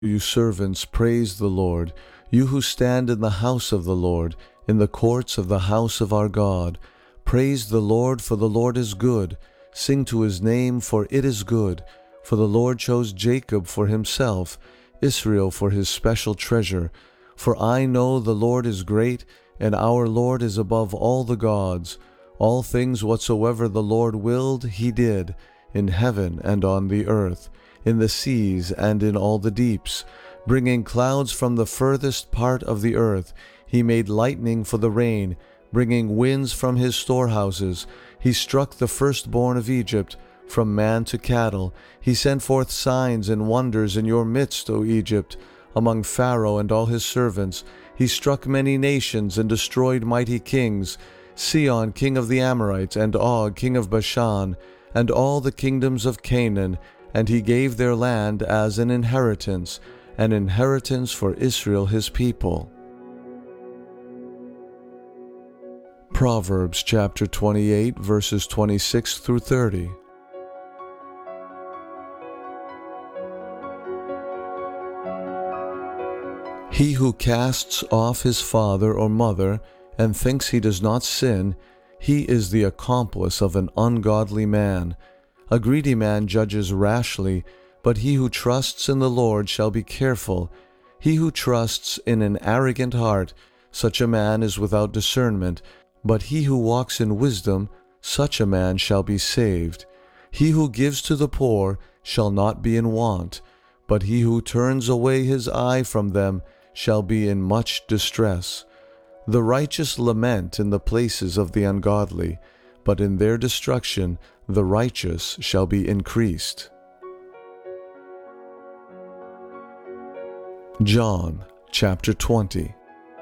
You servants, praise the Lord. You who stand in the house of the Lord, in the courts of the house of our God. Praise the Lord, for the Lord is good. Sing to his name, for it is good. For the Lord chose Jacob for himself, Israel for his special treasure. For I know the Lord is great, and our Lord is above all the gods. All things whatsoever the Lord willed, he did, in heaven and on the earth, in the seas and in all the deeps. Bringing clouds from the furthest part of the earth, he made lightning for the rain, bringing winds from his storehouses. He struck the firstborn of Egypt, from man to cattle. He sent forth signs and wonders in your midst, O Egypt, among Pharaoh and all his servants. He struck many nations and destroyed mighty kings, Sihon king of the Amorites, and Og king of Bashan, and all the kingdoms of Canaan, and he gave their land as an inheritance for Israel his people. Proverbs chapter 28, verses 26 through 30. He who casts off his father or mother and thinks he does not sin, he is the accomplice of an ungodly man. A greedy man judges rashly, but he who trusts in the Lord shall be careful. He who trusts in an arrogant heart, such a man is without discernment, but he who walks in wisdom, such a man shall be saved. He who gives to the poor shall not be in want, but he who turns away his eye from them shall be in much distress. The righteous lament in the places of the ungodly, but in their destruction the righteous shall be increased. John chapter 20.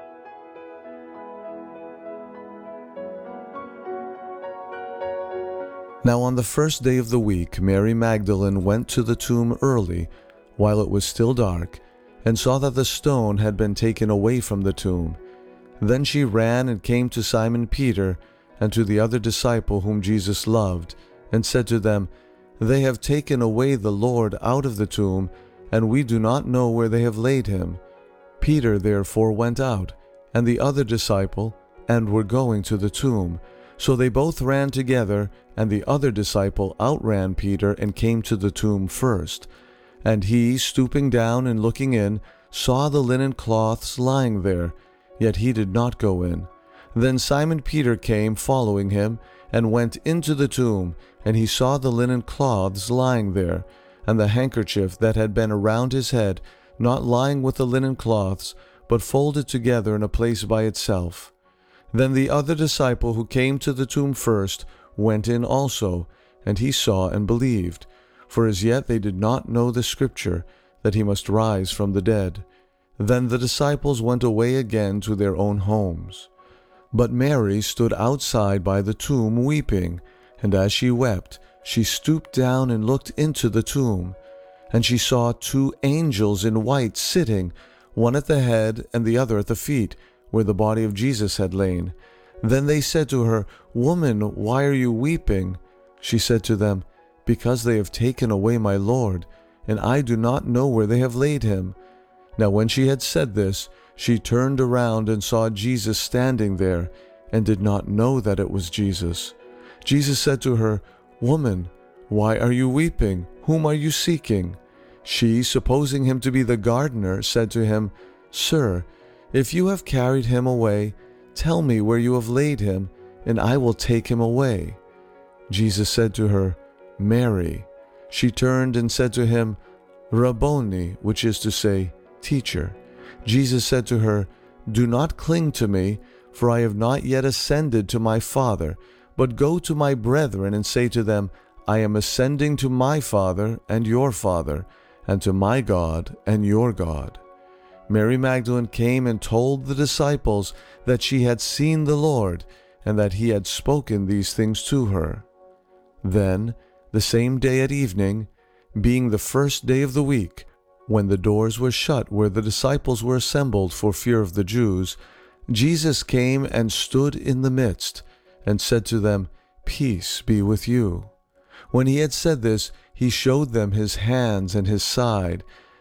Now on the first day of the week, Mary Magdalene went to the tomb early, while it was still dark, and saw that the stone had been taken away from the tomb. Then she ran and came to Simon Peter and to the other disciple whom Jesus loved, and said to them, They have taken away the Lord out of the tomb, and we do not know where they have laid him. Peter therefore went out, and the other disciple, and were going to the tomb. So they both ran together, and the other disciple outran Peter and came to the tomb first. And he, stooping down and looking in, saw the linen cloths lying there, yet he did not go in. Then Simon Peter came following him, and went into the tomb, and he saw the linen cloths lying there, and the handkerchief that had been around his head, not lying with the linen cloths, but folded together in a place by itself. Then the other disciple who came to the tomb first went in also, and he saw and believed. For as yet they did not know the scripture, that he must rise from the dead. Then the disciples went away again to their own homes. But Mary stood outside by the tomb weeping, and as she wept, she stooped down and looked into the tomb. And she saw 2 angels in white sitting, one at the head and the other at the feet, where the body of Jesus had lain. Then they said to her, Woman, why are you weeping? She said to them, Because they have taken away my Lord, and I do not know where they have laid him. Now when she had said this, she turned around and saw Jesus standing there, and did not know that it was Jesus. Jesus said to her, Woman, why are you weeping? Whom are you seeking? She, supposing him to be the gardener, said to him, Sir, if you have carried him away, tell me where you have laid him, and I will take him away. Jesus said to her, Mary. She turned and said to him, Rabboni, which is to say, Teacher. Jesus said to her, Do not cling to me, for I have not yet ascended to my Father, but go to my brethren and say to them, I am ascending to my Father and your Father, and to my God and your God. Mary Magdalene came and told the disciples that she had seen the Lord, and that he had spoken these things to her. Then, the same day at evening, being the first day of the week, when the doors were shut where the disciples were assembled for fear of the Jews, Jesus came and stood in the midst, and said to them, Peace be with you. When he had said this, he showed them his hands and his side.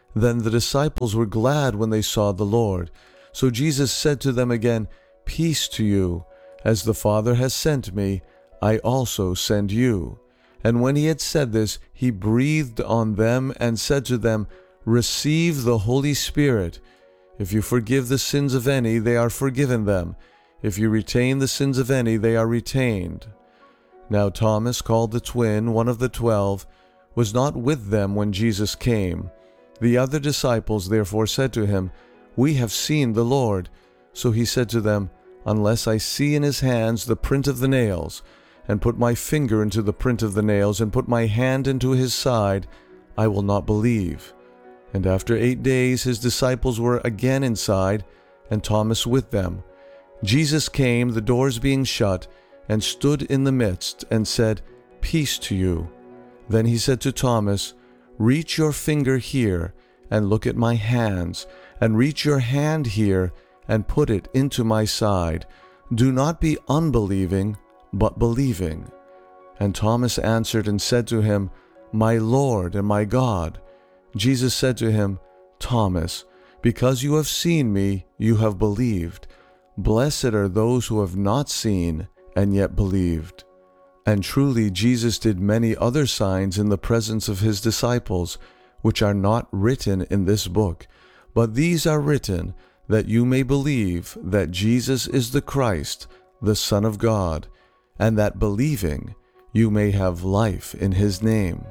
Then the disciples were glad when they saw the Lord. So Jesus said to them again, "Peace to you. As the Father has sent me, I also send you." And when he had said this, he breathed on them and said to them, "Receive the Holy Spirit. If you forgive the sins of any, they are forgiven them. If you retain the sins of any, they are retained." Now Thomas, called the twin, one of the 12, was not with them when Jesus came. The other disciples therefore said to him, "We have seen the Lord." So he said to them, "Unless I see in his hands the print of the nails, and put my finger into the print of the nails, and put my hand into his side, I will not believe." And after 8 days his disciples were again inside, and Thomas with them. Jesus came, the doors being shut, and stood in the midst, and said, "Peace to you." Then he said to Thomas, "Reach your finger here, and look at my hands, and reach your hand here, and put it into my side. Do not be unbelieving, but believing." And Thomas answered and said to him, "My Lord and my God." Jesus said to him, "Thomas, because you have seen me, you have believed. Blessed are those who have not seen and yet believed." And truly Jesus did many other signs in the presence of his disciples, which are not written in this book, but these are written that you may believe that Jesus is the Christ, the Son of God, and that believing you may have life in his name.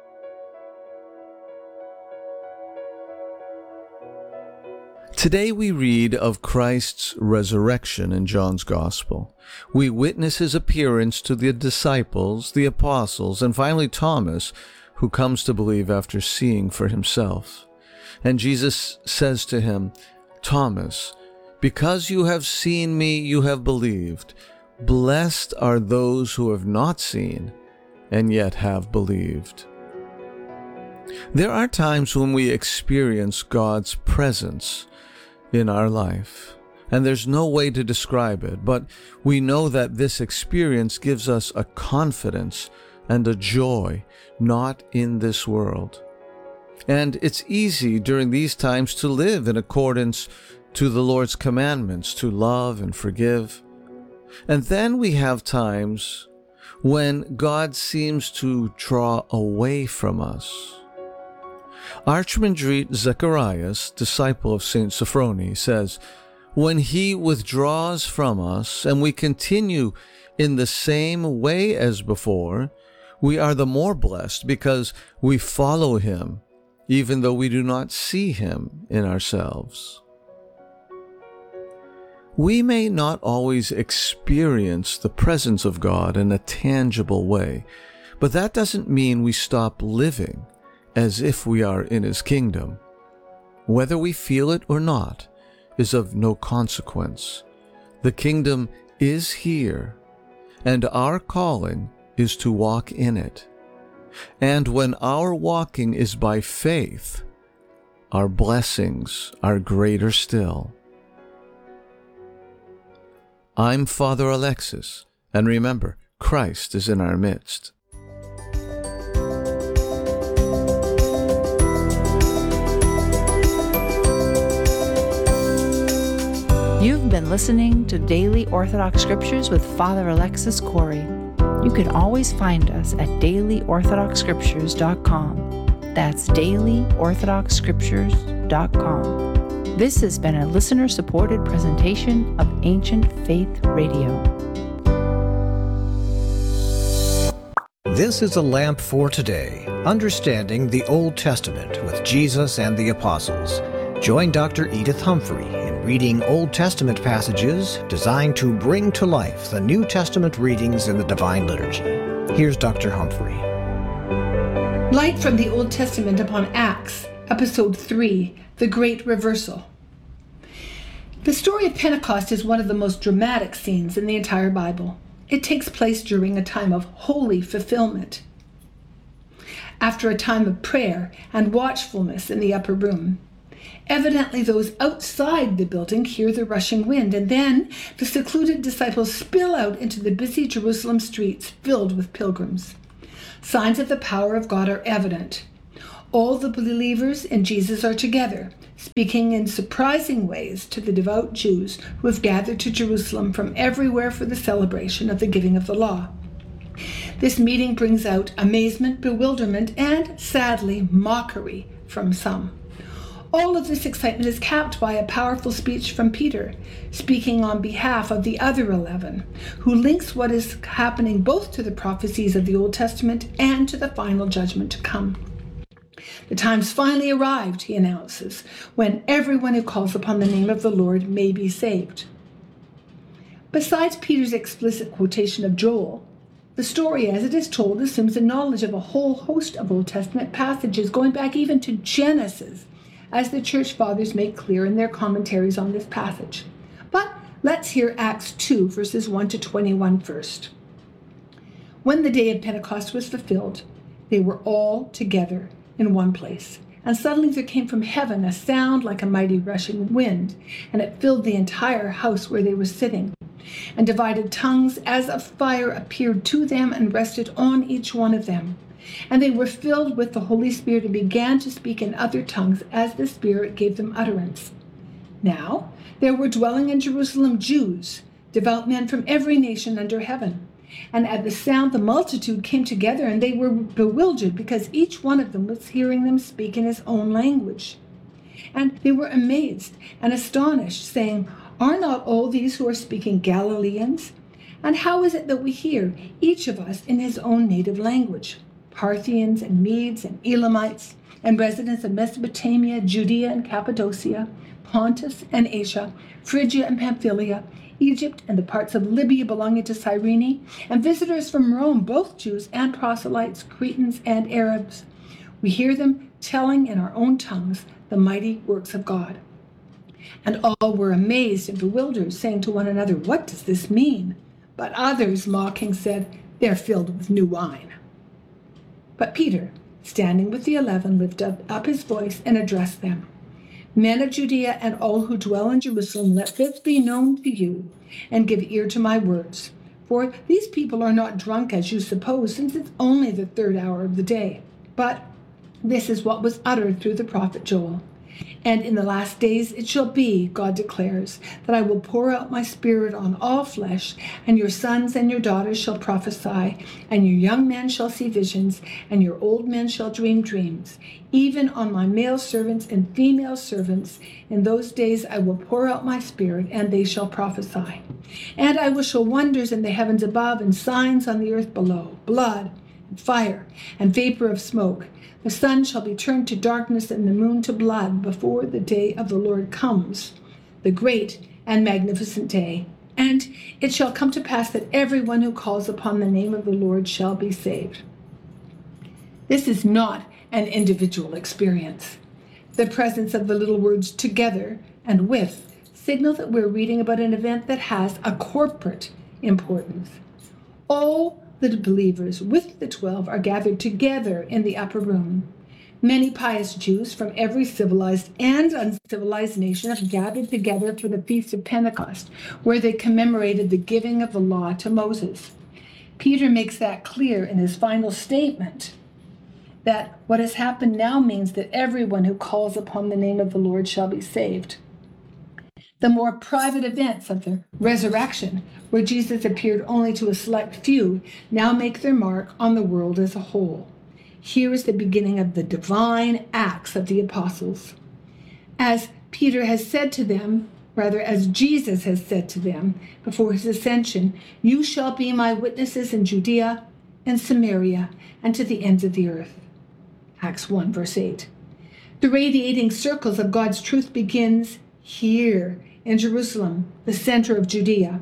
Today we read of Christ's resurrection in John's Gospel. We witness his appearance to the disciples, the apostles, and finally Thomas, who comes to believe after seeing for himself. And Jesus says to him, "Thomas, because you have seen me, you have believed. Blessed are those who have not seen and yet have believed." There are times when we experience God's presence in our life, and there's no way to describe it, but we know that this experience gives us a confidence and a joy not in this world. And it's easy during these times to live in accordance to the Lord's commandments, to love and forgive. And then we have times when God seems to draw away from us. Archimandrite Zacharias, disciple of Saint Sophrony, says, "When he withdraws from us and we continue in the same way as before, we are the more blessed because we follow him, even though we do not see him in ourselves." We may not always experience the presence of God in a tangible way, but that doesn't mean we stop living as if we are in his kingdom. Whether we feel it or not is of no consequence. The kingdom is here, and our calling is to walk in it. And when our walking is by faith, our blessings are greater still. I'm Father Alexis, and remember, Christ is in our midst. You've been listening to Daily Orthodox Scriptures with Father Alexis Corey. You can always find us at dailyorthodoxscriptures.com. That's dailyorthodoxscriptures.com. This has been a listener-supported presentation of Ancient Faith Radio. This is a lamp for today, understanding the Old Testament with Jesus and the Apostles. Join Dr. Edith Humphrey in reading Old Testament passages designed to bring to life the New Testament readings in the Divine Liturgy. Here's Dr. Humphrey. Light from the Old Testament upon Acts, Episode 3, The Great Reversal. The story of Pentecost is one of the most dramatic scenes in the entire Bible. It takes place during a time of holy fulfillment. After a time of prayer and watchfulness in the upper room, evidently those outside the building hear the rushing wind, and then the secluded disciples spill out into the busy Jerusalem streets filled with pilgrims. Signs of the power of God are evident. All the believers in Jesus are together, speaking in surprising ways to the devout Jews who have gathered to Jerusalem from everywhere for the celebration of the giving of the law. This meeting brings out amazement, bewilderment, and, sadly, mockery from some. All of this excitement is capped by a powerful speech from Peter, speaking on behalf of the other 11, who links what is happening both to the prophecies of the Old Testament and to the final judgment to come. The time's finally arrived, he announces, when everyone who calls upon the name of the Lord may be saved. Besides Peter's explicit quotation of Joel, the story as it is told assumes a knowledge of a whole host of Old Testament passages going back even to Genesis, as the church fathers make clear in their commentaries on this passage. But let's hear Acts 2, verses 1 to 21 first. When the day of Pentecost was fulfilled, they were all together in one place. And suddenly there came from heaven a sound like a mighty rushing wind, and it filled the entire house where they were sitting. And divided tongues as of fire appeared to them and rested on each one of them. And they were filled with the Holy Spirit and began to speak in other tongues as the Spirit gave them utterance. Now there were dwelling in Jerusalem Jews, devout men from every nation under heaven. And at the sound the multitude came together, and they were bewildered, because each one of them was hearing them speak in his own language. And they were amazed and astonished, saying, "Are not all these who are speaking Galileans? And how is it that we hear, each of us in his own native language? Parthians and Medes and Elamites, and residents of Mesopotamia, Judea and Cappadocia, Pontus and Asia, Phrygia and Pamphylia, Egypt and the parts of Libya belonging to Cyrene, and visitors from Rome, both Jews and proselytes, Cretans and Arabs. We hear them telling in our own tongues the mighty works of God." And all were amazed and bewildered, saying to one another, "What does this mean?" But others, mocking, said, "They're filled with new wine." But Peter, standing with the 11, lifted up his voice and addressed them. "Men of Judea and all who dwell in Jerusalem, let this be known to you, and give ear to my words. For these people are not drunk as you suppose, since it's only the 3rd hour of the day. But this is what was uttered through the prophet Joel. And in the last days it shall be, God declares, that I will pour out my Spirit on all flesh, and your sons and your daughters shall prophesy, and your young men shall see visions, and your old men shall dream dreams. Even on my male servants and female servants, in those days I will pour out my Spirit, and they shall prophesy. And I will show wonders in the heavens above, and signs on the earth below, blood, and fire, and vapor of smoke. The sun shall be turned to darkness and the moon to blood before the day of the Lord comes, the great and magnificent day. And it shall come to pass that everyone who calls upon the name of the Lord shall be saved." This is not an individual experience. The presence of the little words "together" and "with" signal that we're reading about an event that has a corporate importance. All the believers with the 12 are gathered together in the upper room. Many pious Jews from every civilized and uncivilized nation have gathered together for the Feast of Pentecost, where they commemorated the giving of the law to Moses. Peter makes that clear in his final statement, that what has happened now means that everyone who calls upon the name of the Lord shall be saved. The more private events of the resurrection, where Jesus appeared only to a select few, now make their mark on the world as a whole. Here is the beginning of the divine acts of the apostles. As Peter has said to them, rather as Jesus has said to them before his ascension, "You shall be my witnesses in Judea and Samaria and to the ends of the earth." Acts 1, verse 8. The radiating circles of God's truth begins here in Jerusalem, the center of Judea.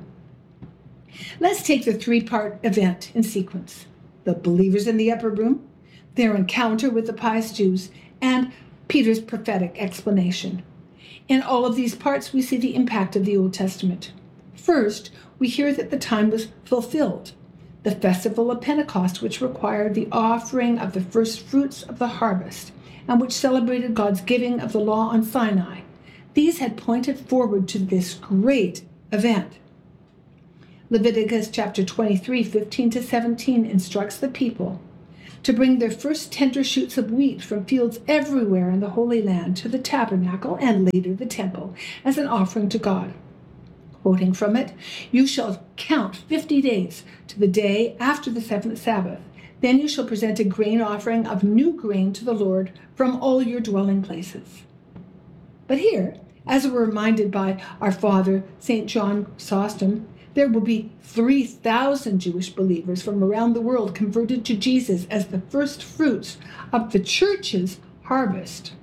Let's take the 3-part event in sequence: the believers in the upper room, their encounter with the pious Jews, and Peter's prophetic explanation. In all of these parts, we see the impact of the Old Testament. First, we hear that the time was fulfilled. The festival of Pentecost, which required the offering of the first fruits of the harvest, and which celebrated God's giving of the law on Sinai. These had pointed forward to this great event. Leviticus chapter 23, 15 to 17 instructs the people, to bring their first tender shoots of wheat from fields everywhere in the Holy Land to the tabernacle and later the temple as an offering to God. Quoting from it, "You shall count 50 days to the day after the seventh Sabbath. Then you shall present a grain offering of new grain to the Lord from all your dwelling places." But here, as we're reminded by our father, St. John Chrysostom, there will be 3,000 Jewish believers from around the world converted to Jesus as the first fruits of the church's harvest.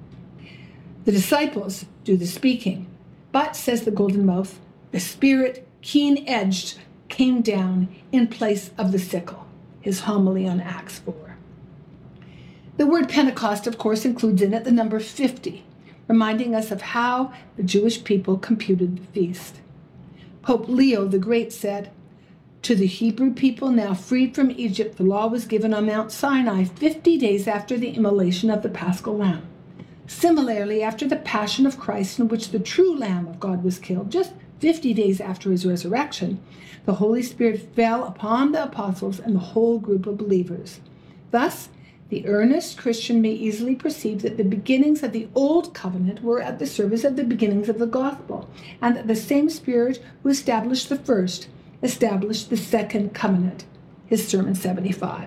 The disciples do the speaking, but, says the Golden Mouth, the Spirit, keen-edged, came down in place of the sickle, his homily on Acts 4. The word Pentecost, of course, includes in it the number 50, reminding us of how the Jewish people computed the feast. Pope Leo the Great said, "To the Hebrew people now freed from Egypt, the law was given on Mount Sinai 50 days after the immolation of the Paschal Lamb. Similarly, after the Passion of Christ, in which the true Lamb of God was killed, just 50 days after his resurrection, the Holy Spirit fell upon the apostles and the whole group of believers. Thus, the earnest Christian may easily perceive that the beginnings of the Old Covenant were at the service of the beginnings of the Gospel, and that the same Spirit who established the first established the second covenant." His Sermon 75.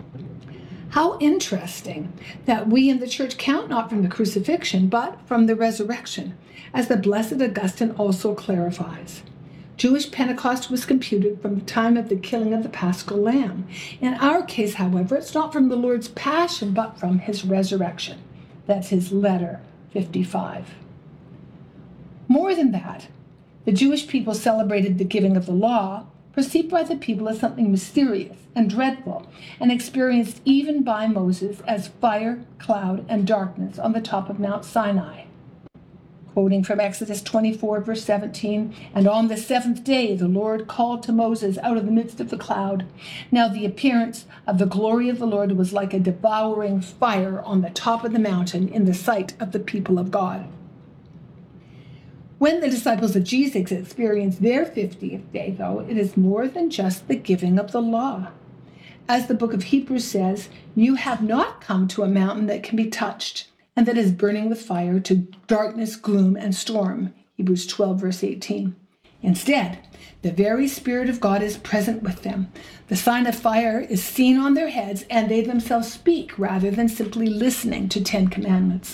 How interesting that we in the Church count not from the crucifixion, but from the resurrection, as the Blessed Augustine also clarifies. Jewish Pentecost was computed from the time of the killing of the Paschal Lamb. In our case, however, it's not from the Lord's Passion, but from his resurrection. That's his letter 55. More than that, the Jewish people celebrated the giving of the law, perceived by the people as something mysterious and dreadful, and experienced even by Moses as fire, cloud, and darkness on the top of Mount Sinai. Quoting from Exodus 24, verse 17, "And on the seventh day the Lord called to Moses out of the midst of the cloud. Now the appearance of the glory of the Lord was like a devouring fire on the top of the mountain in the sight of the people of God." When the disciples of Jesus experienced their 50th day, though, it is more than just the giving of the law. As the book of Hebrews says, "You have not come to a mountain that can be touched, and that is burning with fire, to darkness, gloom, and storm." Hebrews 12, verse 18. Instead, the very Spirit of God is present with them. The sign of fire is seen on their heads, and they themselves speak rather than simply listening to 10 commandments.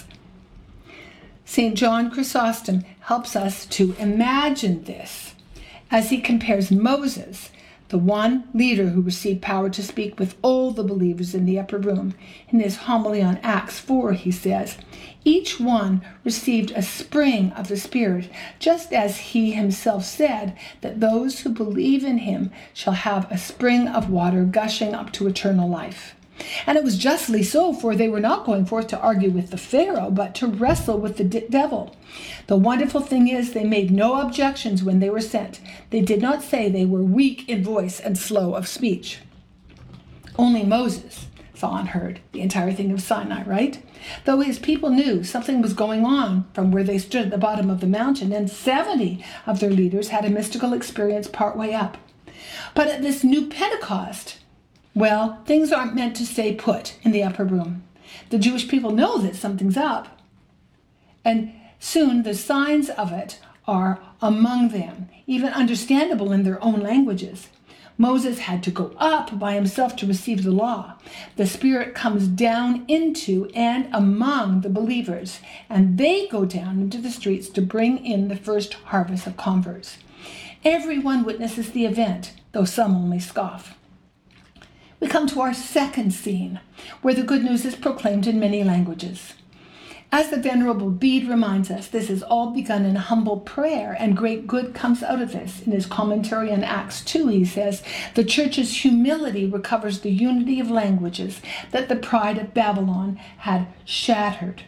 St. John Chrysostom helps us to imagine this as he compares Moses, the one leader who received power to speak with all the believers in the upper room. In his homily on Acts 4, he says, "Each one received a spring of the Spirit, just as he himself said that those who believe in him shall have a spring of water gushing up to eternal life." And it was justly so, for they were not going forth to argue with the Pharaoh, but to wrestle with the devil. The wonderful thing is, they made no objections when they were sent. They did not say they were weak in voice and slow of speech. Only Moses saw and heard the entire thing of Sinai, right? Though his people knew something was going on from where they stood at the bottom of the mountain, and 70 of their leaders had a mystical experience partway up. But at this new Pentecost, well, things aren't meant to stay put in the upper room. The Jewish people know that something's up. And soon the signs of it are among them, even understandable in their own languages. Moses had to go up by himself to receive the law. The Spirit comes down into and among the believers, and they go down into the streets to bring in the first harvest of converts. Everyone witnesses the event, though some only scoff. We come to our second scene, where the good news is proclaimed in many languages. As the Venerable Bede reminds us, this has all begun in humble prayer, and great good comes out of this. In his commentary on Acts 2, he says, "The Church's humility recovers the unity of languages that the pride of Babylon had shattered."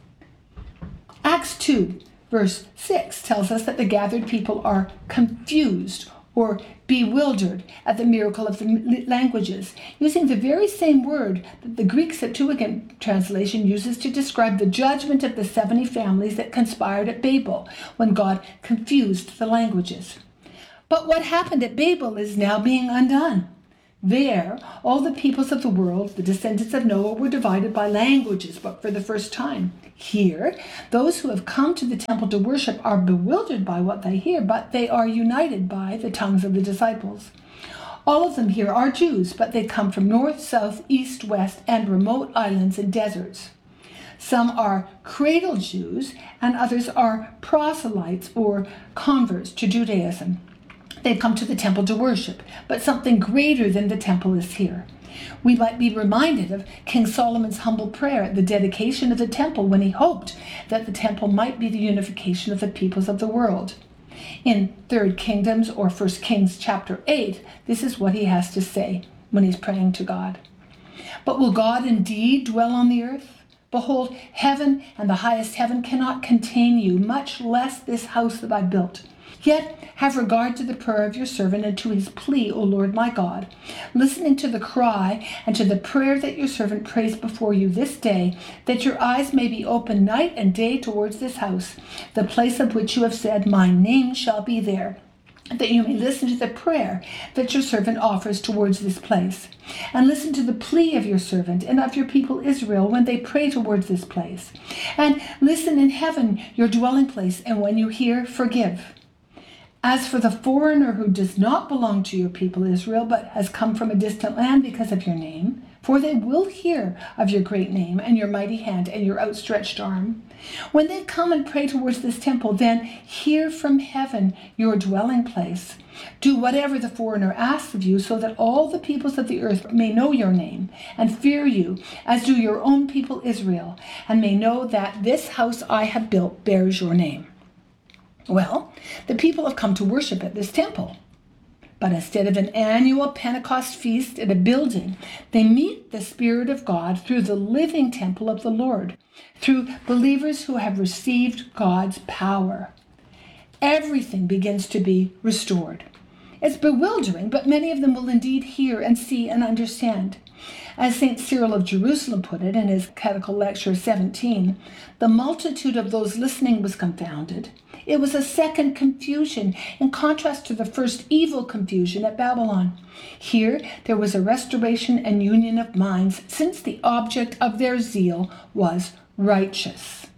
Acts 2, verse 6 tells us that the gathered people are confused or bewildered at the miracle of the languages, using the very same word that the Greek Septuagint translation uses to describe the judgment of the 70 families that conspired at Babel when God confused the languages. But what happened at Babel is now being undone. There, all the peoples of the world, the descendants of Noah, were divided by languages, but for the first time. Here, those who have come to the temple to worship are bewildered by what they hear, but they are united by the tongues of the disciples. All of them here are Jews, but they come from north, south, east, west, and remote islands and deserts. Some are cradle Jews, and others are proselytes or converts to Judaism. They've come to the temple to worship, but something greater than the temple is here. We might be reminded of King Solomon's humble prayer at the dedication of the temple when he hoped that the temple might be the unification of the peoples of the world. In 3 Kingdoms or 1 Kings chapter 8, this is what he has to say when he's praying to God. But will God indeed dwell on the earth? Behold, heaven and the highest heaven cannot contain you, much less this house that I built. Yet have regard to the prayer of your servant and to his plea, O Lord my God, listening to the cry and to the prayer that your servant prays before you this day, that your eyes may be open night and day towards this house, the place of which you have said, my name shall be there, that you may listen to the prayer that your servant offers towards this place, and listen to the plea of your servant and of your people Israel when they pray towards this place. And listen in heaven, your dwelling place, and when you hear, forgive. As for the foreigner who does not belong to your people Israel, but has come from a distant land because of your name, for they will hear of your great name and your mighty hand and your outstretched arm. When they come and pray towards this temple, then hear from heaven, your dwelling place. Do whatever the foreigner asks of you, so that all the peoples of the earth may know your name and fear you, as do your own people Israel, and may know that this house I have built bears your name. Well, the people have come to worship at this temple. But instead of an annual Pentecost feast at a building, they meet the Spirit of God through the living temple of the Lord, through believers who have received God's power. Everything begins to be restored. It's bewildering, but many of them will indeed hear and see and understand. As St. Cyril of Jerusalem put it in his Catechetical Lecture 17, the multitude of those listening was confounded. It was a second confusion, in contrast to the first evil confusion at Babylon. Here there was a restoration and union of minds, since the object of their zeal was righteous.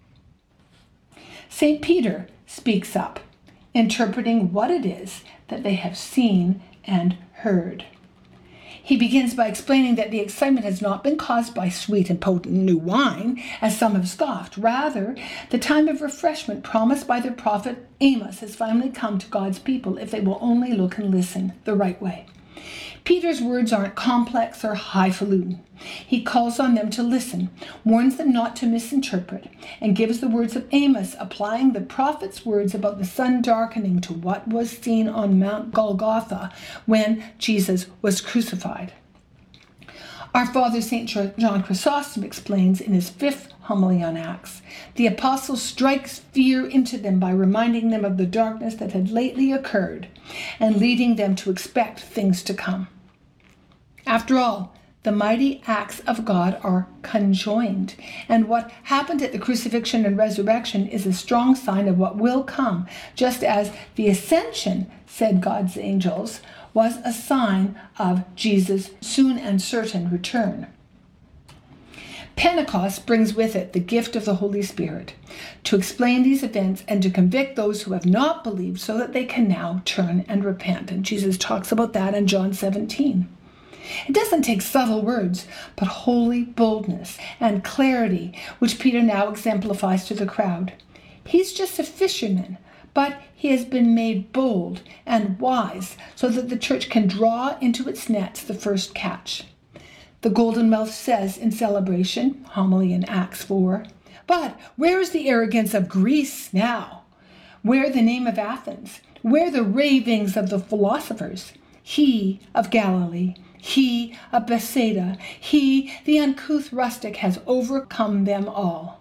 St. Peter speaks up, interpreting what it is that they have seen and heard. He begins by explaining that the excitement has not been caused by sweet and potent new wine, as some have scoffed. Rather, the time of refreshment promised by the prophet Amos has finally come to God's people if they will only look and listen the right way. Peter's words aren't complex or highfalutin. He calls on them to listen, warns them not to misinterpret, and gives the words of Amos, applying the prophet's words about the sun darkening to what was seen on Mount Golgotha when Jesus was crucified. Our Father St. John Chrysostom explains in his 5th homily on Acts, the apostle strikes fear into them by reminding them of the darkness that had lately occurred and leading them to expect things to come. After all, the mighty acts of God are conjoined, and what happened at the crucifixion and resurrection is a strong sign of what will come, just as the ascension, said God's angels, was a sign of Jesus' soon and certain return. Pentecost brings with it the gift of the Holy Spirit to explain these events and to convict those who have not believed so that they can now turn and repent. And Jesus talks about that in John 17. It doesn't take subtle words, but holy boldness and clarity, which Peter now exemplifies to the crowd. He's just a fisherman, but he has been made bold and wise so that the church can draw into its nets the first catch. The Golden Mouth says in Celebration, homily in Acts 4, "But where is the arrogance of Greece now? Where the name of Athens? Where the ravings of the philosophers? He of Galilee, he of Bethsaida, he, the uncouth rustic, has overcome them all."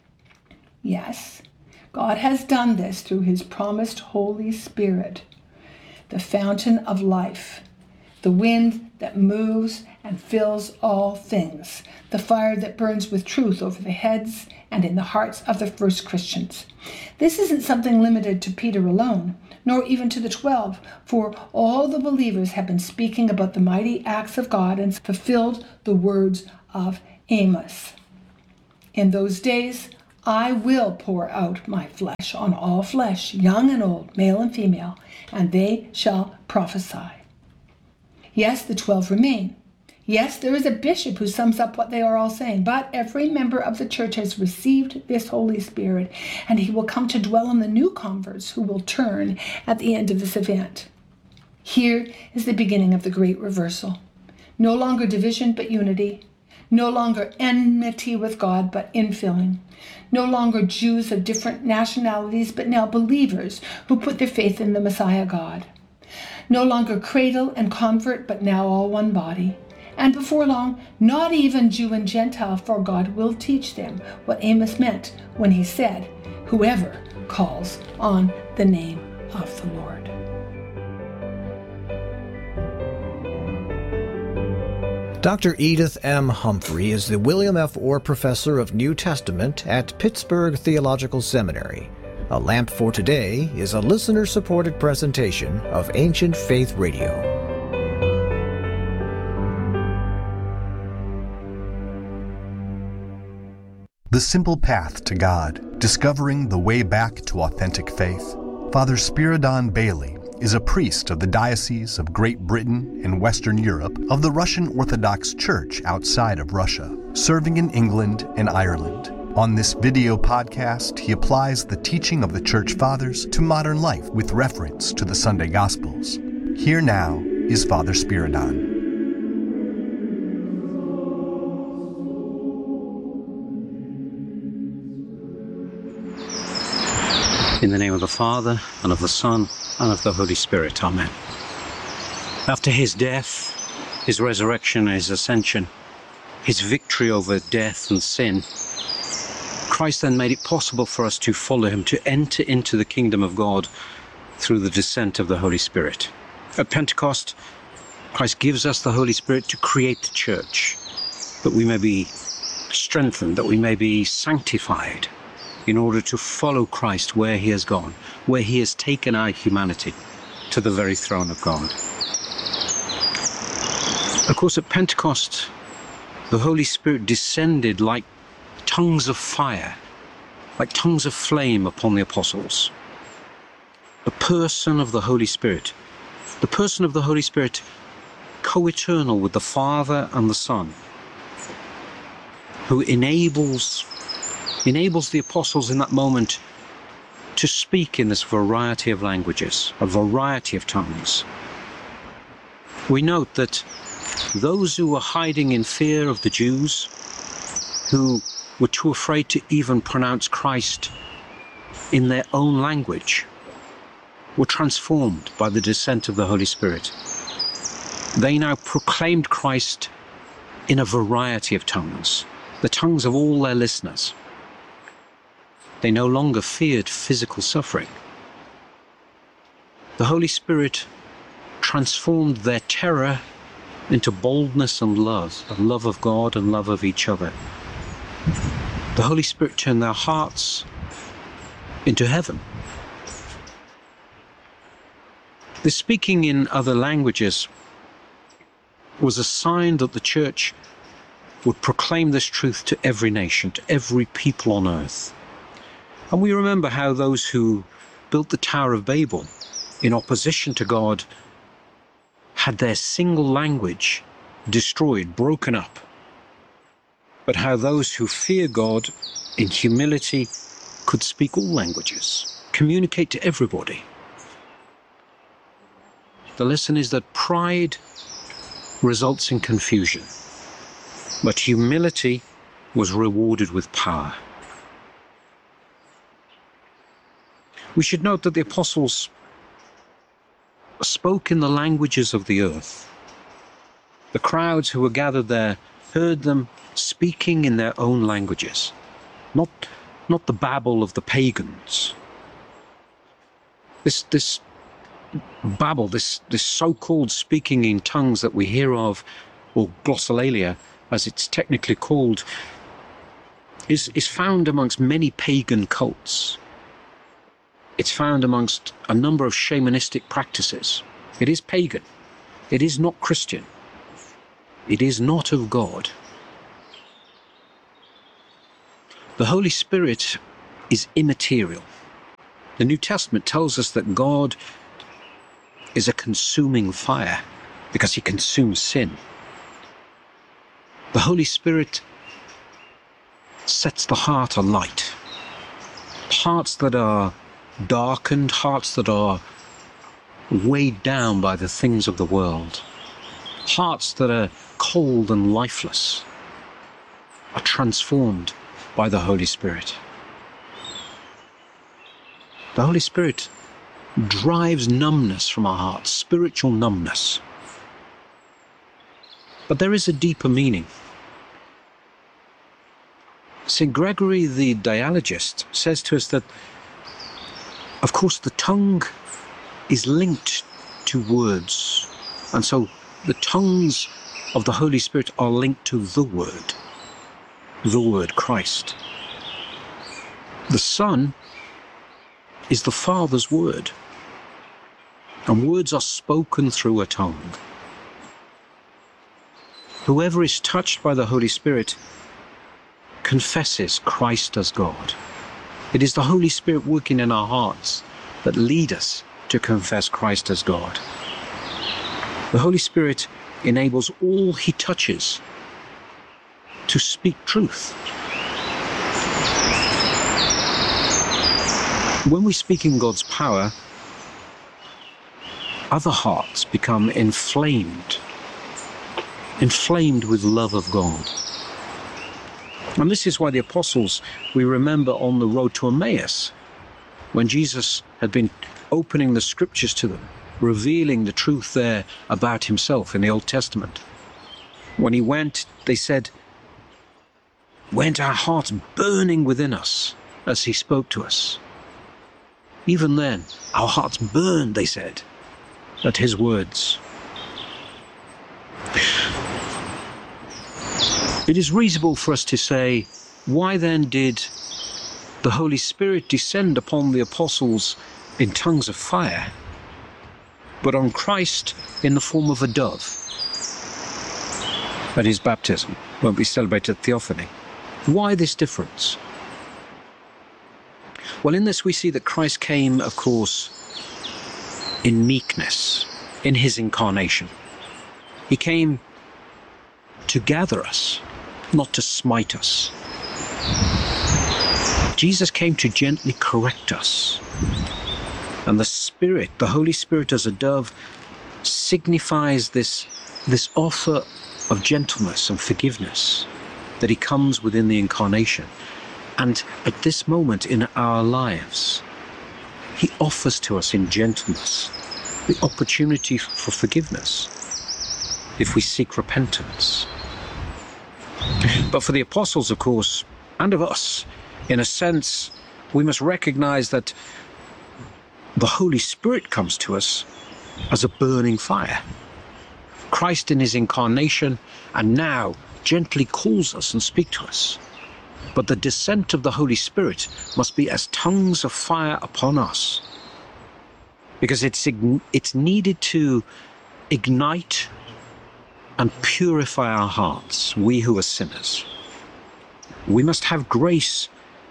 Yes, God has done this through his promised Holy Spirit, the fountain of life, the wind that moves and fills all things, the fire that burns with truth over the heads and in the hearts of the first Christians. This isn't something limited to Peter alone. nor even to the 12, for all the believers have been speaking about the mighty acts of God and fulfilled the words of Amos. In those days, I will pour out my flesh on all flesh, young and old, male and female, and they shall prophesy. Yes, the 12 remain. Yes, there is a bishop who sums up what they are all saying, but every member of the church has received this Holy Spirit, and he will come to dwell on the new converts who will turn at the end of this event. Here is the beginning of the great reversal. No longer division, but unity. No longer enmity with God, but infilling. No longer Jews of different nationalities, but now believers who put their faith in the Messiah God. No longer cradle and convert, but now all one body. And before long, not even Jew and Gentile, for God will teach them what Amos meant when he said, "Whoever calls on the name of the Lord." Dr. Edith M. Humphrey is the William F. Orr Professor of New Testament at Pittsburgh Theological Seminary. A Lamp for Today is a listener-supported presentation of Ancient Faith Radio. The Simple Path to God, Discovering the Way Back to Authentic Faith. Father Spiridon Bailey is a priest of the Diocese of Great Britain and Western Europe of the Russian Orthodox Church outside of Russia, serving in England and Ireland. On this video podcast, he applies the teaching of the Church Fathers to modern life with reference to the Sunday Gospels. Here now is Father Spiridon. In the name of the Father, and of the Son, and of the Holy Spirit. Amen. After his death, his resurrection, his ascension, his victory over death and sin, Christ then made it possible for us to follow him, to enter into the kingdom of God through the descent of the Holy Spirit. At Pentecost, Christ gives us the Holy Spirit to create the church, that we may be strengthened, that we may be sanctified, in order to follow Christ where he has gone, where he has taken our humanity to the very throne of God. Of course, at Pentecost, the Holy Spirit descended like tongues of fire, like tongues of flame upon the apostles. The person of the Holy Spirit, co-eternal with the Father and the Son, who enables the apostles in that moment to speak in this variety of languages, a variety of tongues. We note that those who were hiding in fear of the Jews, who were too afraid to even pronounce Christ in their own language, were transformed by the descent of the Holy Spirit. They now proclaimed Christ in a variety of tongues, the tongues of all their listeners. They no longer feared physical suffering. The Holy Spirit transformed their terror into boldness and love of God and love of each other. The Holy Spirit turned their hearts into heaven. The speaking in other languages was a sign that the Church would proclaim this truth to every nation, to every people on earth. And we remember how those who built the Tower of Babel in opposition to God had their single language destroyed, broken up. But how those who fear God in humility could speak all languages, communicate to everybody. The lesson is that pride results in confusion, but humility was rewarded with power. We should note that the apostles spoke in the languages of the earth. The crowds who were gathered there heard them speaking in their own languages, not the babble of the pagans. This babble, this so-called speaking in tongues that we hear of, or glossolalia, as it's technically called, is found amongst many pagan cults. It's found amongst a number of shamanistic practices. It is pagan. It is not Christian. It is not of God. The Holy Spirit is immaterial. The New Testament tells us that God is a consuming fire because he consumes sin. The Holy Spirit sets the heart alight. Hearts that are darkened, hearts that are weighed down by the things of the world, hearts that are cold and lifeless, are transformed by the Holy Spirit. The Holy Spirit drives numbness from our hearts, spiritual numbness. But there is a deeper meaning. St. Gregory the Dialogist says to us that, of course, the tongue is linked to words, and so the tongues of the Holy Spirit are linked to the Word Christ. The Son is the Father's Word, and words are spoken through a tongue. Whoever is touched by the Holy Spirit confesses Christ as God. It is the Holy Spirit working in our hearts that lead us to confess Christ as God. The Holy Spirit enables all he touches to speak truth. When we speak in God's power, other hearts become inflamed with love of God. And this is why the apostles, we remember on the road to Emmaus, when Jesus had been opening the scriptures to them, revealing the truth there about himself in the Old Testament. When he went, they said, "Weren't our hearts burning within us as he spoke to us?" Even then, our hearts burned, they said, at his words. It is reasonable for us to say, why then did the Holy Spirit descend upon the apostles in tongues of fire, but on Christ in the form of a dove at his baptism, when we celebrated Theophany? Why this difference? Well, in this we see that Christ came, of course, in meekness, in his incarnation. He came to gather us, not to smite us. Jesus came to gently correct us. And the Spirit, the Holy Spirit as a dove, signifies this offer of gentleness and forgiveness, that he comes within the incarnation. And at this moment in our lives, he offers to us in gentleness the opportunity for forgiveness if we seek repentance. But for the apostles, of course, and of us, in a sense, we must recognize that the Holy Spirit comes to us as a burning fire. Christ in his incarnation, and now gently calls us and speaks to us. But the descent of the Holy Spirit must be as tongues of fire upon us, because it's needed to ignite and purify our hearts, we who are sinners. We must have grace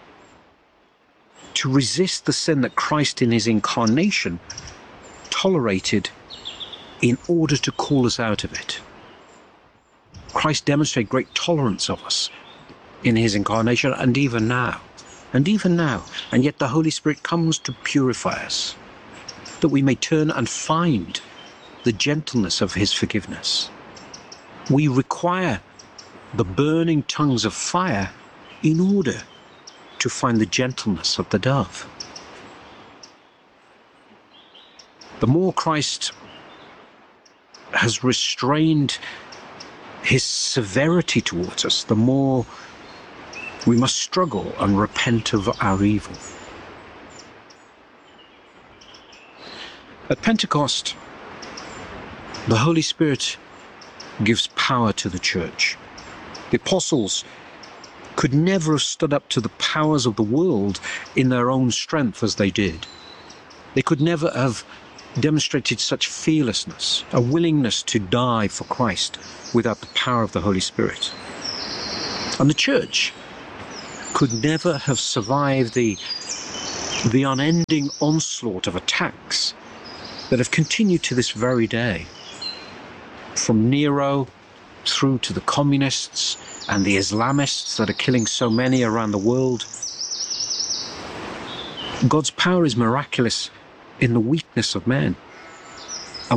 to resist the sin that Christ in his incarnation tolerated in order to call us out of it. Christ demonstrated great tolerance of us in his incarnation, and even now. And yet the Holy Spirit comes to purify us, that we may turn and find the gentleness of his forgiveness. We require the burning tongues of fire in order to find the gentleness of the dove. The more Christ has restrained his severity towards us, the more we must struggle and repent of our evil. At Pentecost, the Holy Spirit gives power to the church. The apostles could never have stood up to the powers of the world in their own strength as they did. They could never have demonstrated such fearlessness, a willingness to die for Christ without the power of the Holy Spirit. And the church could never have survived the unending onslaught of attacks that have continued to this very day. From Nero through to the communists and the Islamists that are killing so many around the world. God's power is miraculous in the weakness of men.